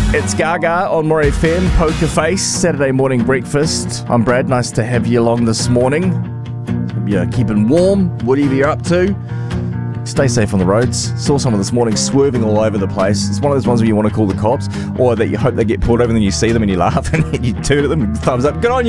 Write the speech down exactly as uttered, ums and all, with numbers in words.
It's Gaga on More F M, Poker Face, Saturday morning breakfast. I'm Brad, nice to have you along this morning. You're keeping warm, whatever you're up to. Stay safe on the roads. Saw someone this morning swerving all over the place. It's one of those ones where you want to call the cops, or that you hope they get pulled over and then you see them and you laugh and you turn at them and thumbs up. Good on you.